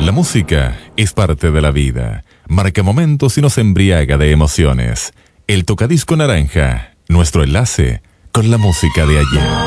La música es parte de la vida, marca momentos y nos embriaga de emociones. El Tocadisco Naranja, nuestro enlace con la música de ayer.